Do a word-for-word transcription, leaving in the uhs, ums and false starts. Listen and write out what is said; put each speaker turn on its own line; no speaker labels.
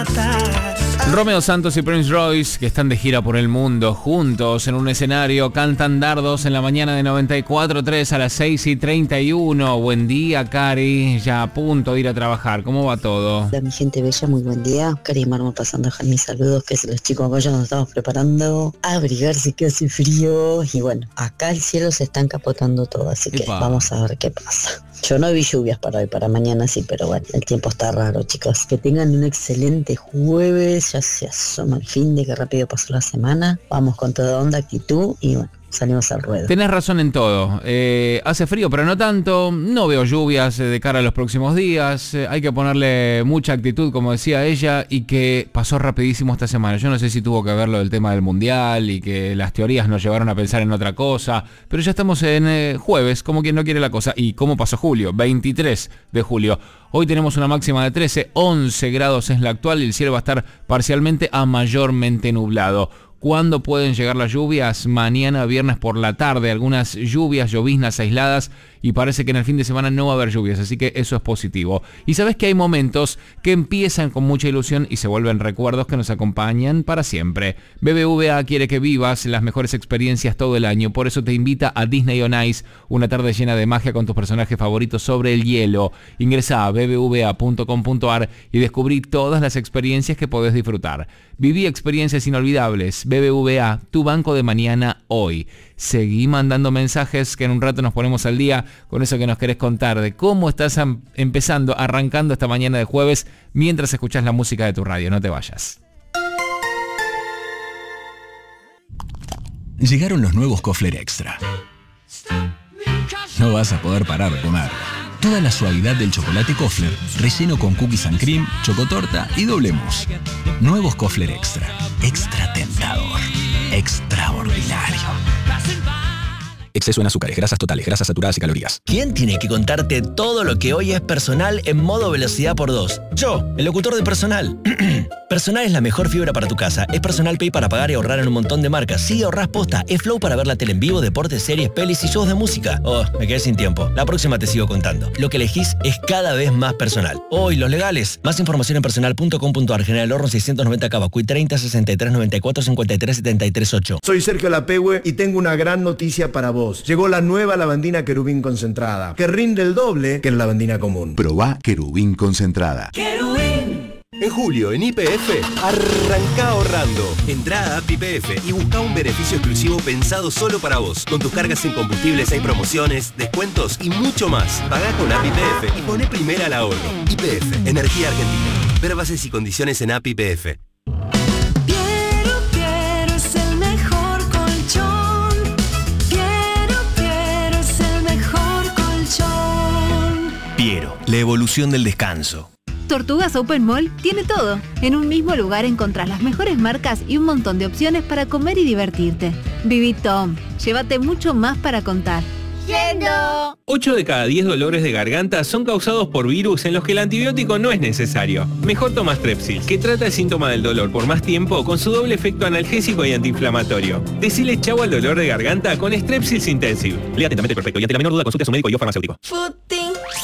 matar.
Romeo Santos y Prince Royce, que están de gira por el mundo juntos en un escenario, cantan Dardos en la mañana de noventa y cuatro punto tres a las seis y treinta y uno. Buen día, Cari, ya a punto de ir a trabajar. ¿Cómo va todo?
Hola, mi gente bella, muy buen día. Cari y Marmo pasando a dejar mis saludos, que los chicos acá ya nos estamos preparando a abrigarse, que hace frío. Y bueno, acá el cielo se está encapotando todo, así que
Epa.
vamos a ver qué pasa. Yo no vi lluvias para hoy, para mañana sí, pero bueno, el tiempo está raro, chicos. Que tengan un excelente jueves, ya se asoma el fin de que rápido pasó la semana. Vamos con toda onda, actitud y bueno, salimos al ruedo.
Tenés razón en todo. Eh, hace frío, pero no tanto. No veo lluvias eh, de cara a los próximos días. Eh, hay que ponerle mucha actitud, como decía ella, y que pasó rapidísimo esta semana. Yo no sé si tuvo que ver lo del tema del mundial y que las teorías nos llevaron a pensar en otra cosa, pero ya estamos en eh, jueves, como quien no quiere la cosa. ¿Y cómo pasó julio? veintitrés de julio. Hoy tenemos una máxima de trece, once grados es la actual y el cielo va a estar parcialmente a mayormente nublado. ¿Cuándo pueden llegar las lluvias? Mañana viernes por la tarde, algunas lluvias, lloviznas aisladas, y parece que en el fin de semana no va a haber lluvias, así que eso es positivo. Y sabes que hay momentos que empiezan con mucha ilusión y se vuelven recuerdos que nos acompañan para siempre. B B V A quiere que vivas las mejores experiencias todo el año, por eso te invita a Disney on Ice, una tarde llena de magia con tus personajes favoritos sobre el hielo. Ingresa a b b v a punto com punto a r y descubrí todas las experiencias que podés disfrutar. Viví experiencias inolvidables. B B V A, tu banco de mañana hoy. Seguí mandando mensajes que en un rato nos ponemos al día con eso que nos querés contar de cómo estás am- empezando, arrancando esta mañana de jueves mientras escuchás la música de tu radio. No te vayas.
Llegaron los nuevos Kofler Extra. No vas a poder parar de comer. Toda la suavidad del chocolate Kofler, relleno con cookies and cream, chocotorta y doble mousse. Nuevos Kofler Extra. Extra tentador. Extraordinario. Exceso en azúcares, grasas totales, grasas saturadas y calorías.
¿Quién tiene que contarte todo lo que hoy es Personal en modo velocidad por dos? Yo, el locutor de Personal. Personal es la mejor fibra para tu casa. Es Personal Pay para pagar y ahorrar en un montón de marcas. Sí, ahorrás posta. Es Flow para ver la tele en vivo, deportes, series, pelis y shows de música. Oh, me quedé sin tiempo. La próxima te sigo contando. Lo que elegís es cada vez más personal. Oh, y los legales. Más información en personal punto com punto a r. General Horno seiscientos noventa Cavacuy treinta sesenta y tres noventa y cuatro cincuenta y tres setenta y tres ocho.
Soy Sergio Lapehue y tengo una gran noticia para vos. Llegó la nueva lavandina Querubín concentrada, que rinde el doble que la lavandina común.
Probá Querubín concentrada.
Querubín.
En julio, en Y P F, arranca ahorrando. Entrá a App Y P F y busca un beneficio exclusivo pensado solo para vos. Con tus cargas en combustibles hay promociones, descuentos y mucho más. Pagá con App Y P F y poné primera al ahorro. Y P F, Energía Argentina. Ver bases y condiciones en App Y P F.
Piero, Piero es el mejor colchón. Piero, Piero es el mejor colchón.
Piero, la evolución del descanso.
Tortugas Open Mall tiene todo. En un mismo lugar encontrás las mejores marcas y un montón de opciones para comer y divertirte. Viví Tom, llévate mucho más para contar.
¡Yendo! ocho de cada diez dolores de garganta son causados por virus en los que el antibiótico no es necesario. Mejor toma Strepsil, que trata el síntoma del dolor por más tiempo con su doble efecto analgésico y antiinflamatorio. Decile chau al dolor de garganta con Strepsils Intensive. Lea atentamente el prospecto y ante la menor duda consulte a su médico y o farmacéutico.
Food.